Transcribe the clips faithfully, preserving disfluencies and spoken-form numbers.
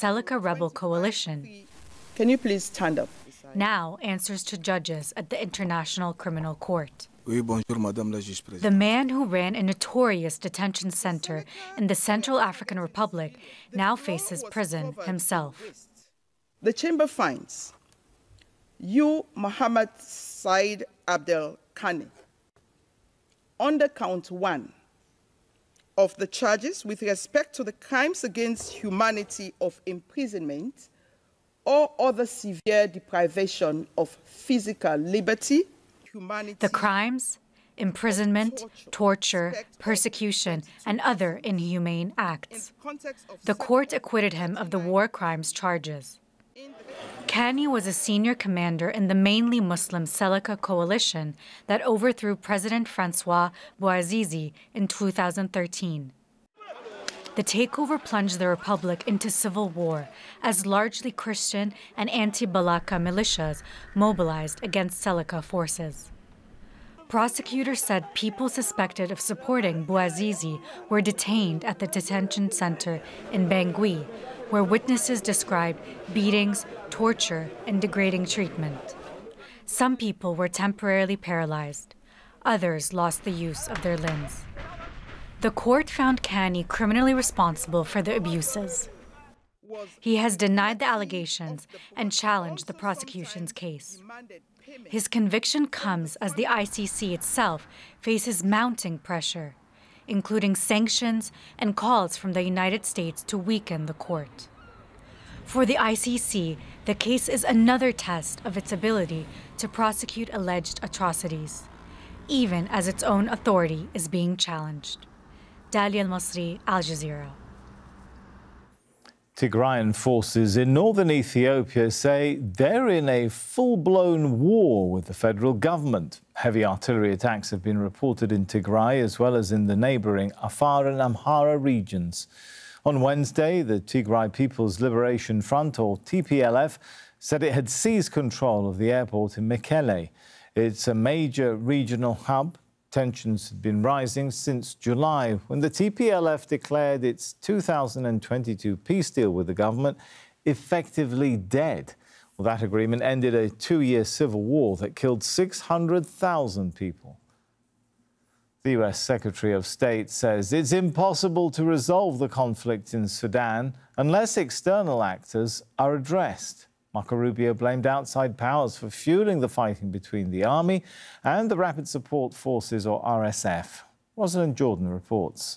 Seleka rebel coalition. Can you please stand up? Now answers to judges at the International Criminal Court. Oui, bonjour, Madame la Juge Présidente. The man who ran a notorious detention center in the Central African Republic now faces prison himself. The chamber finds you, Mohammed Said Abdel Khani, under count one of the charges with respect to the crimes against humanity of imprisonment or other severe deprivation of physical liberty, humanity. The crimes, imprisonment, torture, persecution, and other inhumane acts. The court acquitted him of the war crimes charges. Khani was a senior commander in the mainly Muslim Seleka coalition that overthrew President Francois Bouazizi in two thousand thirteen. The takeover plunged the republic into civil war as largely Christian and anti-Balaka militias mobilized against Seleka forces. Prosecutors said people suspected of supporting Bouazizi were detained at the detention center in Bangui, where witnesses described beatings, torture, and degrading treatment. Some people were temporarily paralyzed. Others lost the use of their limbs. The court found Khani criminally responsible for the abuses. He has denied the allegations and challenged the prosecution's case. His conviction comes as the I C C itself faces mounting pressure, including sanctions and calls from the United States to weaken the court. For the I C C, the case is another test of its ability to prosecute alleged atrocities, even as its own authority is being challenged. Dalia Al-Masri, Al Jazeera. Tigrayan forces in northern Ethiopia say they're in a full-blown war with the federal government. Heavy artillery attacks have been reported in Tigray as well as in the neighbouring Afar and Amhara regions. On Wednesday, the Tigray People's Liberation Front, or T P L F, said it had seized control of the airport in Mekelle. It's a major regional hub. Tensions had been rising since July, when the T P L F declared its two thousand twenty-two peace deal with the government effectively dead. Well, that agreement ended a two-year civil war that killed six hundred thousand people. The U S Secretary of State says it's impossible to resolve the conflict in Sudan unless external actors are addressed. Marco Rubio blamed outside powers for fueling the fighting between the army and the Rapid Support Forces, or R S F. Rosalind Jordan reports.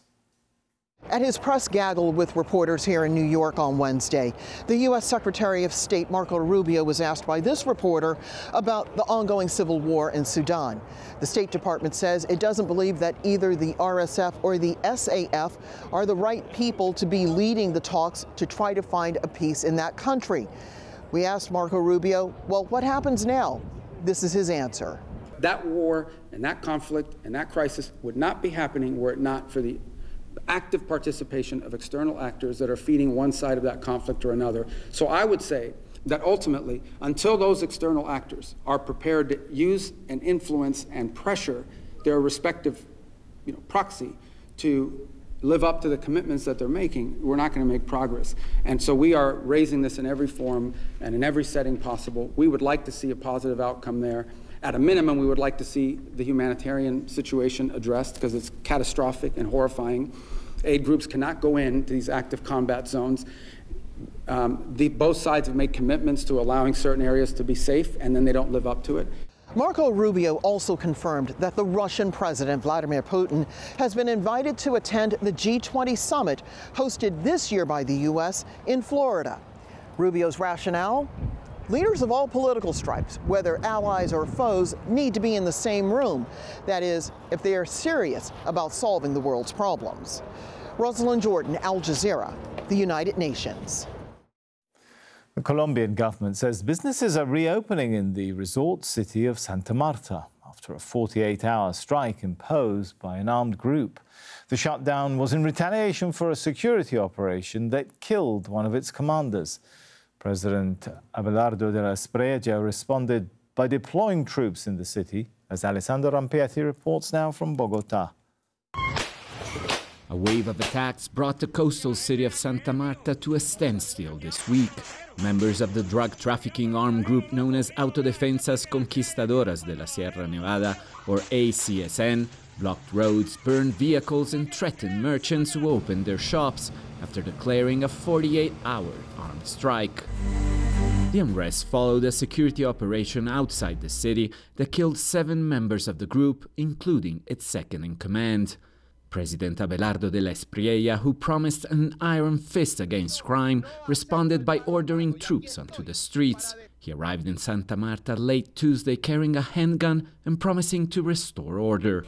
At his press gaggle with reporters here in New York on Wednesday, the U S Secretary of State Marco Rubio was asked by this reporter about the ongoing civil war in Sudan. The State Department says it doesn't believe that either the R S F or the S A F are the right people to be leading the talks to try to find a peace in that country. We asked Marco Rubio, well, what happens now? This is his answer. That war and that conflict and that crisis would not be happening were it not for the active participation of external actors that are feeding one side of that conflict or another. So I would say that ultimately, until those external actors are prepared to use and influence and pressure their respective, you know, proxy to live up to the commitments that they're making, we're not going to make progress. And so we are raising this in every form and in every setting possible. We would like to see a positive outcome there. At a minimum, we would like to see the humanitarian situation addressed because it's catastrophic and horrifying. Aid groups cannot go into these active combat zones. Um, the, both sides have made commitments to allowing certain areas to be safe, and then they don't live up to it. Marco Rubio also confirmed that the Russian President Vladimir Putin has been invited to attend the G twenty summit hosted this year by the U S in Florida. Rubio's rationale? Leaders of all political stripes, whether allies or foes, need to be in the same room. That is, if they are serious about solving the world's problems. Rosalind Jordan, Al Jazeera, the United Nations. The Colombian government says businesses are reopening in the resort city of Santa Marta after a forty-eight hour strike imposed by an armed group. The shutdown was in retaliation for a security operation that killed one of its commanders. President Abelardo de la Espriella responded by deploying troops in the city, as Alessandro Rampieti reports now from Bogota. A wave of attacks brought the coastal city of Santa Marta to a standstill this week. Members of the drug trafficking armed group known as Autodefensas Conquistadoras de la Sierra Nevada, or A C S N, blocked roads, burned vehicles and threatened merchants who opened their shops after declaring a forty-eight hour armed strike. The unrest followed a security operation outside the city that killed seven members of the group, including its second-in-command. President Abelardo de la Espriella, who promised an iron fist against crime, responded by ordering troops onto the streets. He arrived in Santa Marta late Tuesday carrying a handgun and promising to restore order.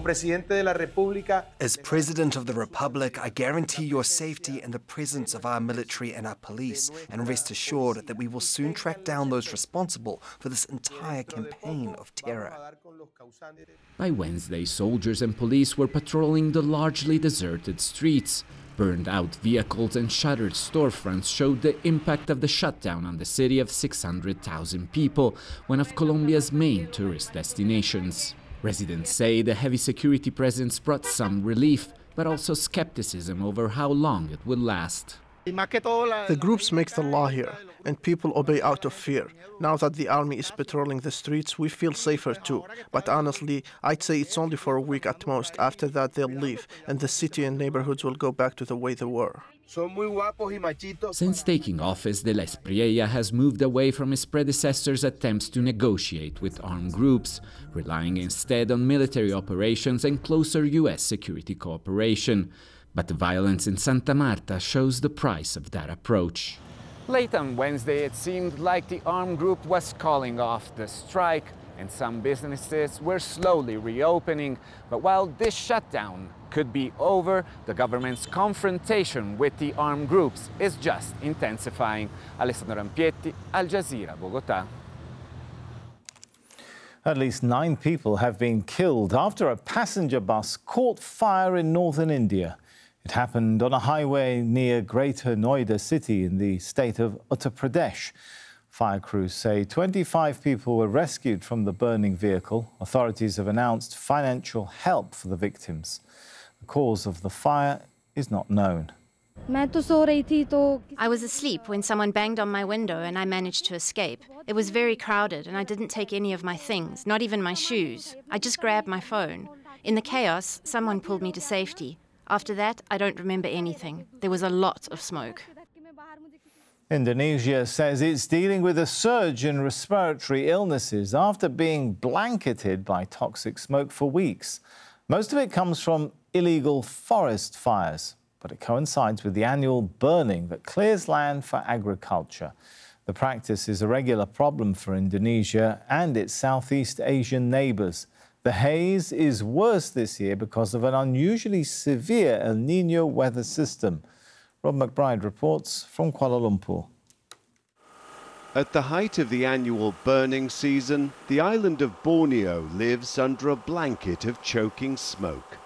As President of the Republic, I guarantee your safety and the presence of our military and our police, and rest assured that we will soon track down those responsible for this entire campaign of terror. By Wednesday, soldiers and police were patrolling the largely deserted streets. Burned out vehicles and shuttered storefronts showed the impact of the shutdown on the city of six hundred thousand people, one of Colombia's main tourist destinations. Residents say the heavy security presence brought some relief, but also skepticism over how long it would last. The groups make the law here, and people obey out of fear. Now that the army is patrolling the streets, we feel safer too. But honestly, I'd say it's only for a week at most. After that, they'll leave, and the city and neighborhoods will go back to the way they were. Since taking office, de la Espriella has moved away from his predecessor's attempts to negotiate with armed groups, relying instead on military operations and closer U S security cooperation. But the violence in Santa Marta shows the price of that approach. Late on Wednesday, it seemed like the armed group was calling off the strike, and some businesses were slowly reopening. But while this shutdown could be over, the government's confrontation with the armed groups is just intensifying. Alessandro Rampietti, Al Jazeera, Bogotá. At least nine people have been killed after a passenger bus caught fire in northern India. It happened on a highway near Greater Noida city in the state of Uttar Pradesh. Fire crews say twenty-five people were rescued from the burning vehicle. Authorities have announced financial help for the victims. The cause of the fire is not known. I was asleep when someone banged on my window and I managed to escape. It was very crowded and I didn't take any of my things, not even my shoes. I just grabbed my phone. In the chaos, someone pulled me to safety. After that, I don't remember anything. There was a lot of smoke. Indonesia says it's dealing with a surge in respiratory illnesses after being blanketed by toxic smoke for weeks. Most of it comes from illegal forest fires, but it coincides with the annual burning that clears land for agriculture. The practice is a regular problem for Indonesia and its Southeast Asian neighbours. The haze is worse this year because of an unusually severe El Niño weather system. Rob McBride reports from Kuala Lumpur. At the height of the annual burning season, the island of Borneo lives under a blanket of choking smoke.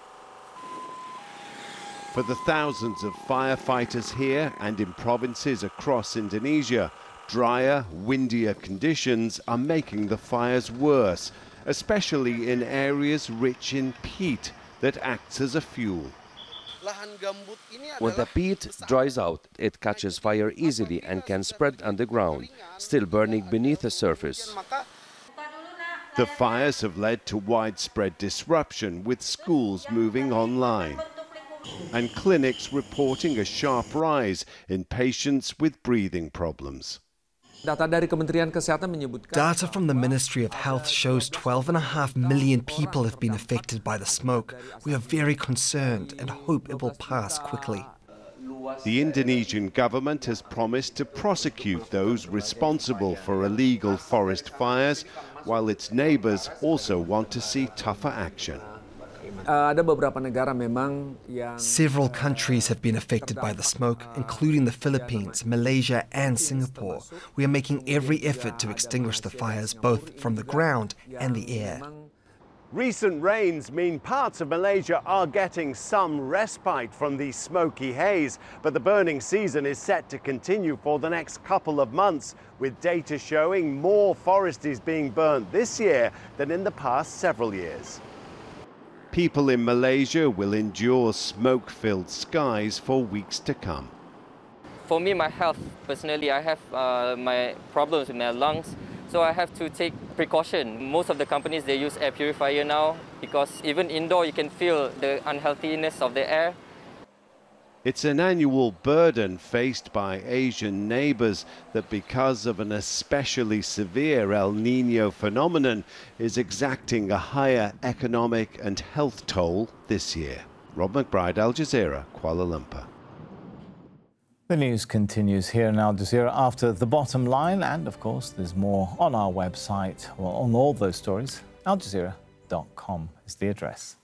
For the thousands of firefighters here and in provinces across Indonesia, drier, windier conditions are making the fires worse, especially in areas rich in peat that acts as a fuel. When the peat dries out, it catches fire easily and can spread underground, still burning beneath the surface. The fires have led to widespread disruption, with schools moving online and clinics reporting a sharp rise in patients with breathing problems. Data from the Ministry of Health shows twelve and a half million people have been affected by the smoke. We are very concerned and hope it will pass quickly. The Indonesian government has promised to prosecute those responsible for illegal forest fires, while its neighbours also want to see tougher action. Several countries have been affected by the smoke, including the Philippines, Malaysia and Singapore. We are making every effort to extinguish the fires, both from the ground and the air. Recent rains mean parts of Malaysia are getting some respite from the smoky haze, but the burning season is set to continue for the next couple of months, with data showing more forest is being burned this year than in the past several years. People in Malaysia will endure smoke-filled skies for weeks to come. For me, my health, personally, I have uh, my problems with my lungs, so I have to take precaution. Most of the companies, they use air purifier now, because even indoor you can feel the unhealthiness of the air. It's an annual burden faced by Asian neighbours that, because of an especially severe El Niño phenomenon, is exacting a higher economic and health toll this year. Rob McBride, Al Jazeera, Kuala Lumpur. The news continues here in Al Jazeera after The Bottom Line, and of course there's more on our website, well, on all those stories. Al Jazeera dot com is the address.